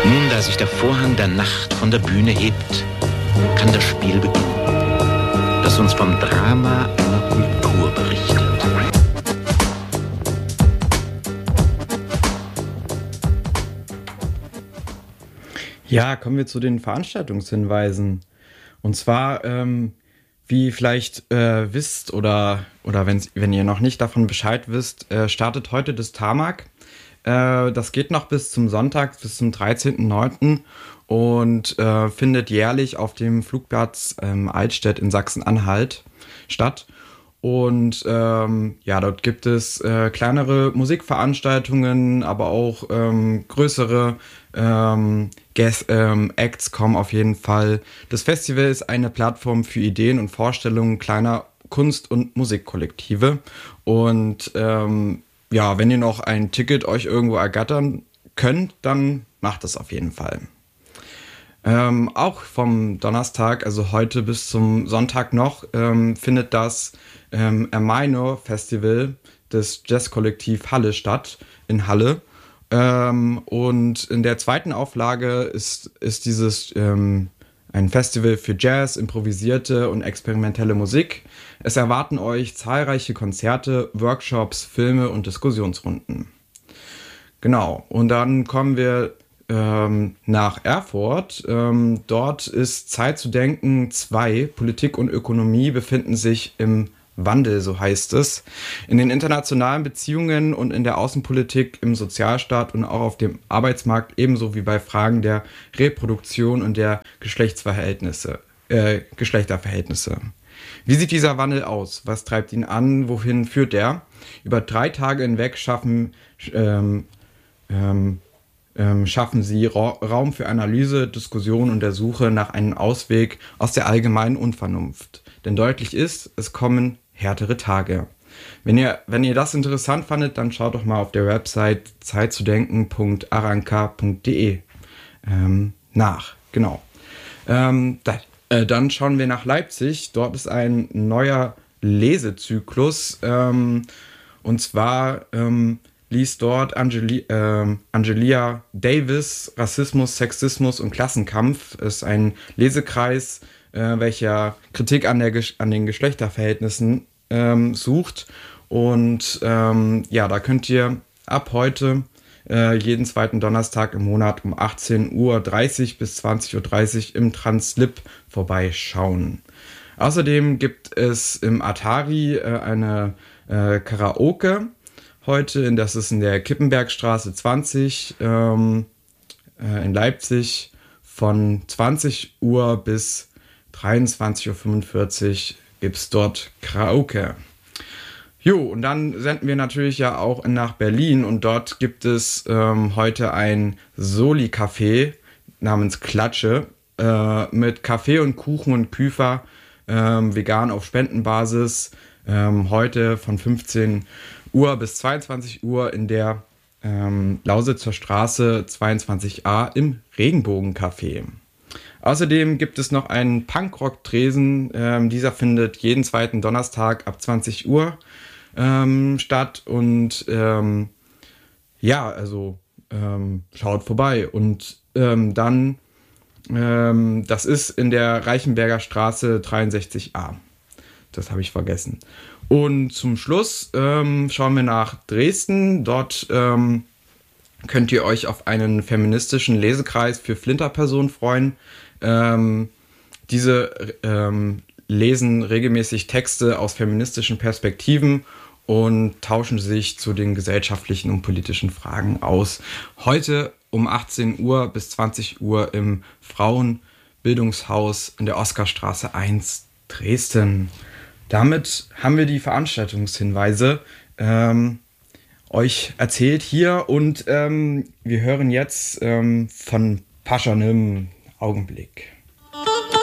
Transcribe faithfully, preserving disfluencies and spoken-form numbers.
Nun, da sich der Vorhang der Nacht von der Bühne hebt, kann das Spiel beginnen, das uns vom Drama einer Kultur berichtet. Ja, kommen wir zu den Veranstaltungshinweisen. Und zwar, ähm, wie vielleicht äh, wisst oder, oder wenn's, wenn ihr noch nicht davon Bescheid wisst, äh, startet heute das Tamak. Äh, das geht noch bis zum Sonntag, bis zum dreizehnten neunten und äh, findet jährlich auf dem Flugplatz ähm, Altstedt in Sachsen-Anhalt statt. Und ähm, ja, dort gibt es äh, kleinere Musikveranstaltungen, aber auch ähm, größere ähm, Guest, ähm, Acts kommen auf jeden Fall. Das Festival ist eine Plattform für Ideen und Vorstellungen kleiner Kunst- und Musikkollektive. Und ähm, ja, wenn ihr noch ein Ticket euch irgendwo ergattern könnt, dann macht das auf jeden Fall. Ähm, auch vom Donnerstag, also heute bis zum Sonntag noch, ähm, findet das ähm, Ermeino Festival des Jazzkollektiv Halle statt, in Halle. Ähm, und in der zweiten Auflage ist, ist dieses ähm, ein Festival für Jazz, improvisierte und experimentelle Musik. Es erwarten euch zahlreiche Konzerte, Workshops, Filme und Diskussionsrunden. Genau, und dann kommen wir ähm, nach Erfurt. Ähm, dort ist Zeit zu denken zwei. Politik und Ökonomie befinden sich im Wandel, so heißt es. In den internationalen Beziehungen und in der Außenpolitik, im Sozialstaat und auch auf dem Arbeitsmarkt, ebenso wie bei Fragen der Reproduktion und der Geschlechtsverhältnisse, äh, Geschlechterverhältnisse. Wie sieht dieser Wandel aus? Was treibt ihn an? Wohin führt er? Über drei Tage hinweg schaffen ähm, ähm, ähm, schaffen sie Ra- Raum für Analyse, Diskussion und der Suche nach einem Ausweg aus der allgemeinen Unvernunft. Denn deutlich ist, es kommen härtere Tage. Wenn ihr, wenn ihr das interessant fandet, dann schaut doch mal auf der Website zeitzudenken punkt aranka punkt de ähm, nach. Genau. Ähm, da, äh, dann schauen wir nach Leipzig. Dort ist ein neuer Lesezyklus. Ähm, und zwar ähm, liest dort Angeli- äh, Angelia Davis Rassismus, Sexismus und Klassenkampf. Ist ein Lesekreis, äh, welcher Kritik an, der Gesch- an den Geschlechterverhältnissen ähm, sucht. Und ähm, ja, da könnt ihr ab heute äh, jeden zweiten Donnerstag im Monat um achtzehn Uhr dreißig bis zwanzig Uhr dreißig im Translip vorbeischauen. Außerdem gibt es im Atari äh, eine äh, Karaoke heute, das ist in der Kippenbergstraße zwanzig ähm, äh, in Leipzig von zwanzig Uhr bis dreiundzwanzig Uhr fünfundvierzig gibt es dort Karaoke. Jo, und dann senden wir natürlich ja auch nach Berlin und dort gibt es ähm, heute ein Soli-Café namens Klatsche äh, mit Kaffee und Kuchen und Küfer, ähm, vegan auf Spendenbasis, ähm, heute von fünfzehn Uhr bis zweiundzwanzig Uhr in der ähm, Lausitzer Straße zweiundzwanzig a im Regenbogencafé. Außerdem gibt es noch einen Punkrock-Tresen. Ähm, dieser findet jeden zweiten Donnerstag ab zwanzig Uhr ähm, statt. Und ähm, ja, also ähm, schaut vorbei. Und ähm, dann, ähm, das ist in der Reichenberger Straße dreiundsechzig a. Das habe ich vergessen. Und zum Schluss ähm, schauen wir nach Dresden. Dort ähm, könnt ihr euch auf einen feministischen Lesekreis für Flinterpersonen freuen. Ähm, diese ähm, lesen regelmäßig Texte aus feministischen Perspektiven und tauschen sich zu den gesellschaftlichen und politischen Fragen aus. Heute um achtzehn Uhr bis zwanzig Uhr im Frauenbildungshaus in der Oskarstraße eins Dresden. Damit haben wir die Veranstaltungshinweise ähm, euch erzählt hier und ähm, wir hören jetzt ähm, von Paschanim Augenblick.